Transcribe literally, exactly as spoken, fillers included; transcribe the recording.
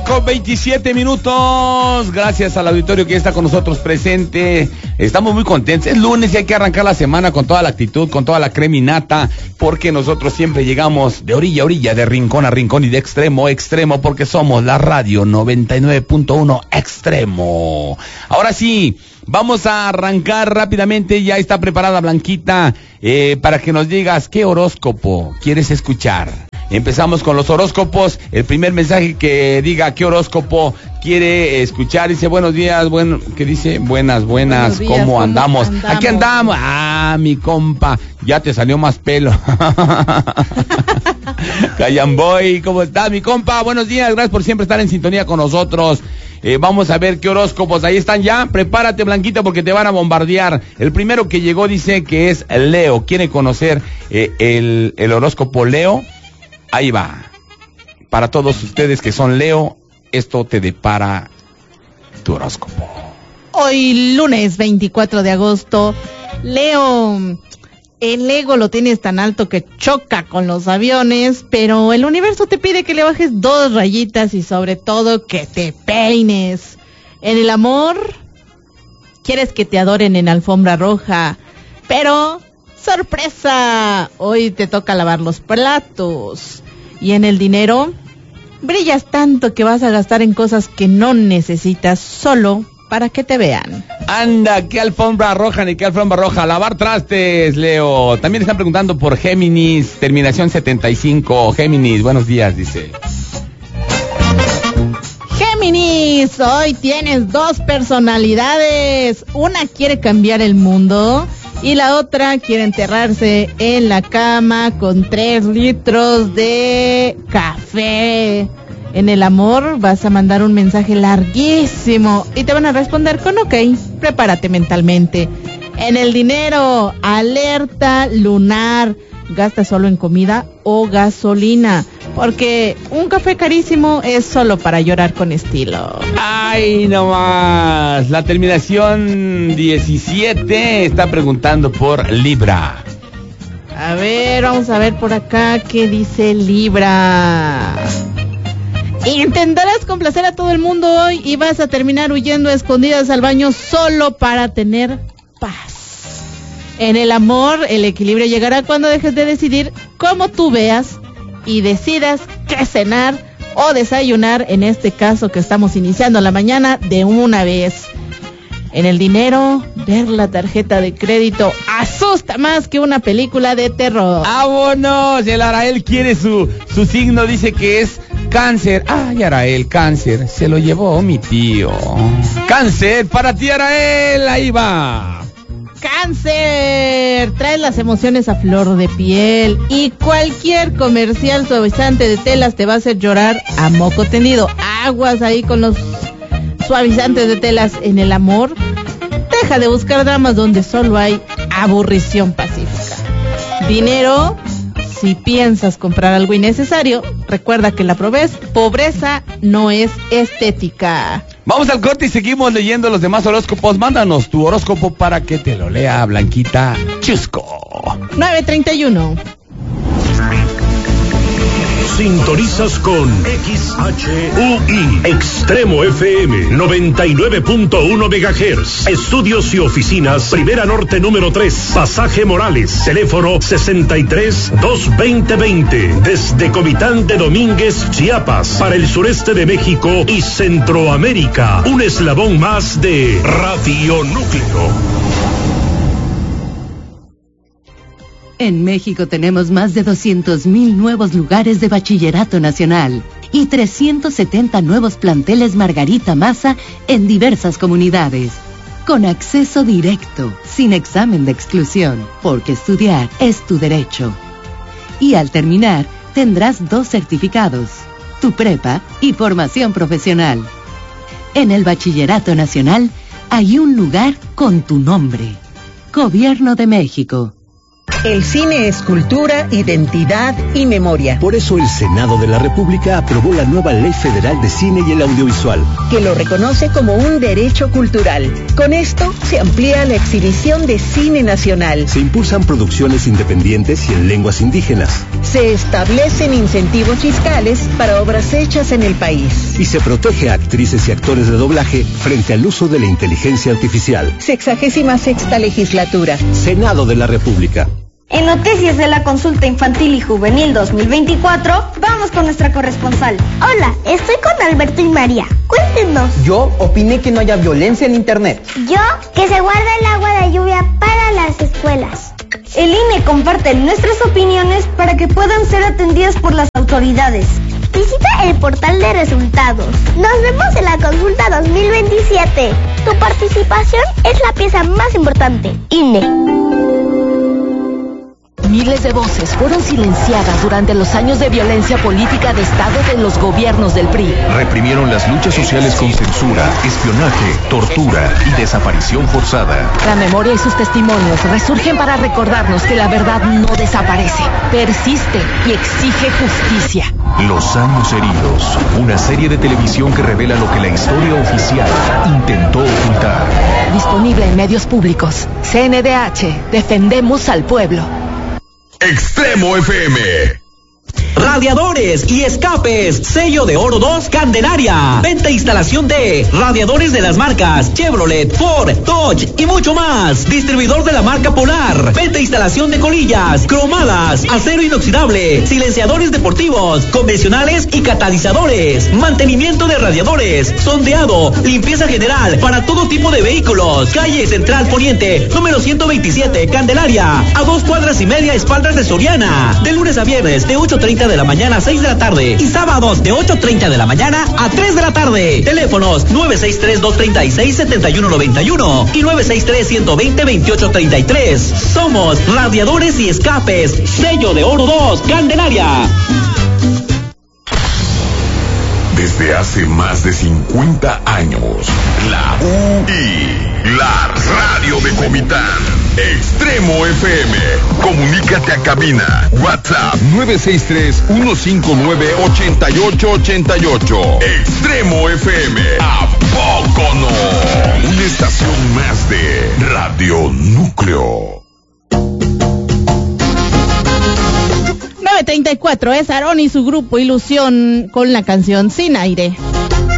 con veintisiete minutos. Gracias al auditorio que está con nosotros presente. Estamos muy contentos. Es lunes y hay que arrancar la semana con toda la actitud, con toda la creminata, porque nosotros siempre llegamos de orilla a orilla, de rincón a rincón y de extremo a extremo, porque somos la radio noventa y nueve punto uno Extremo. Ahora sí, vamos a arrancar rápidamente. Ya está preparada Blanquita eh, para que nos digas qué horóscopo quieres escuchar. Empezamos con los horóscopos. El primer mensaje que diga qué horóscopo quiere escuchar dice: buenos días, bueno, ¿qué dice? Buenas, buenas, días, ¿cómo, ¿cómo andamos? andamos? Aquí andamos. Ah, mi compa, ya te salió más pelo. Callamboy, ¿cómo estás, mi compa? Buenos días, gracias por siempre estar en sintonía con nosotros. Eh, vamos a ver qué horóscopos, ahí están ya. Prepárate, Blanquita, porque te van a bombardear. El primero que llegó dice que es Leo. ¿Quiere conocer eh, el, el horóscopo Leo? Ahí va. Para todos ustedes que son Leo, esto te depara tu horóscopo. Hoy, lunes veinticuatro de agosto, Leo, el ego lo tienes tan alto que choca con los aviones, pero el universo te pide que le bajes dos rayitas y sobre todo que te peines. En el amor, quieres que te adoren en alfombra roja, pero ¡sorpresa! Hoy te toca lavar los platos. Y en el dinero, brillas tanto que vas a gastar en cosas que no necesitas solo para que te vean. Anda, qué alfombra roja, ni qué alfombra roja. Lavar trastes, Leo. También están preguntando por Géminis, terminación setenta y cinco. Géminis, buenos días, dice. Géminis, hoy tienes dos personalidades. Una quiere cambiar el mundo y la otra quiere enterrarse en la cama con tres litros de café. En el amor vas a mandar un mensaje larguísimo y te van a responder con ok, prepárate mentalmente. En el dinero, alerta lunar. Gasta solo en comida o gasolina, porque un café carísimo es solo para llorar con estilo. Ay, no más. La terminación diecisiete está preguntando por Libra. A ver, vamos a ver por acá qué dice Libra. Intentarás complacer a todo el mundo hoy y vas a terminar huyendo a escondidas al baño solo para tener paz. En el amor, el equilibrio llegará cuando dejes de decidir cómo tú veas y decidas qué cenar o desayunar, en este caso que estamos iniciando la mañana de una vez. En el dinero, ver la tarjeta de crédito asusta más que una película de terror. ¡Vámonos! El Arael quiere su, su signo, dice que es Cáncer. Ay, Arael, Cáncer, se lo llevó mi tío. Cáncer, para ti, Arael, ahí va. Cáncer, traes las emociones a flor de piel y cualquier comercial suavizante de telas te va a hacer llorar a moco tendido. Aguas ahí con los suavizantes de telas. En el amor, deja de buscar dramas donde solo hay aburrición pacífica. Dinero, si piensas comprar algo innecesario, recuerda que la pobreza no es estética. Vamos al corte y seguimos leyendo los demás horóscopos. Mándanos tu horóscopo para que te lo lea Blanquita Chusco. nueve treinta y uno. Sintonizas con X H U I Extremo F M noventa y nueve punto uno megahertz. Estudios y oficinas Primera Norte número tres, Pasaje Morales. Teléfono sesenta y tres, dos veinte veinte. Desde Comitán de Domínguez, Chiapas, para el sureste de México y Centroamérica. Un eslabón más de Radio Núcleo. En México tenemos más de doscientos mil nuevos lugares de bachillerato nacional y trescientos setenta nuevos planteles Margarita Maza en diversas comunidades. Con acceso directo, sin examen de exclusión, porque estudiar es tu derecho. Y al terminar, tendrás dos certificados, tu prepa y formación profesional. En el bachillerato nacional hay un lugar con tu nombre. Gobierno de México. El cine es cultura, identidad y memoria. Por eso el Senado de la República aprobó la nueva Ley Federal de Cine y el Audiovisual, que lo reconoce como un derecho cultural. Con esto se amplía la exhibición de cine nacional. Se impulsan producciones independientes y en lenguas indígenas. Se establecen incentivos fiscales para obras hechas en el país. Y se protege a actrices y actores de doblaje frente al uso de la inteligencia artificial. Sexagésima sexta legislatura. Senado de la República. En noticias de la consulta infantil y juvenil dos mil veinticuatro, vamos con nuestra corresponsal. Hola, estoy con Alberto y María. Cuéntenos. Yo opiné que no haya violencia en internet. Yo, que se guarda el agua de lluvia para las escuelas. El I N E comparte nuestras opiniones para que puedan ser atendidas por las autoridades. Visita el portal de resultados. Nos vemos en la consulta dos mil veintisiete. Tu participación es la pieza más importante. I N E. Miles de voces fueron silenciadas durante los años de violencia política de Estado de los gobiernos del P R I. Reprimieron las luchas sociales con censura, espionaje, tortura y desaparición forzada. La memoria y sus testimonios resurgen para recordarnos que la verdad no desaparece, persiste y exige justicia. Los años heridos, una serie de televisión que revela lo que la historia oficial intentó ocultar. Disponible en medios públicos. C N D H, defendemos al pueblo. Extremo F M. Radiadores y escapes, sello de oro dos Candelaria. Venta e instalación de radiadores de las marcas Chevrolet, Ford, Dodge y mucho más. Distribuidor de la marca Polar. Venta e instalación de colillas, cromadas, acero inoxidable, silenciadores deportivos, convencionales y catalizadores. Mantenimiento de radiadores, sondeado, limpieza general para todo tipo de vehículos. Calle Central Poniente, número ciento veintisiete, Candelaria. A dos cuadras y media, espaldas de Soriana. De lunes a viernes, de ocho treinta de la mañana a seis de la tarde y sábados de ocho treinta de la mañana a tres de la tarde. Teléfonos nueve seis tres, dos tres seis, siete uno nueve uno y nueve seis tres, uno dos cero, veintiocho treinta y tres. Somos Radiadores y Escapes, sello de oro dos Candelaria. Desde hace más de cincuenta años, la U I, la radio de Comitán. Extremo F M. Comunícate a cabina. WhatsApp nueve seis tres, uno cinco nueve, ocho ocho ocho ocho. Extremo F M. ¿A poco no? Una estación más de Radio Núcleo. nueve treinta y cuatro es Aarón y su grupo Ilusión con la canción Sin Aire.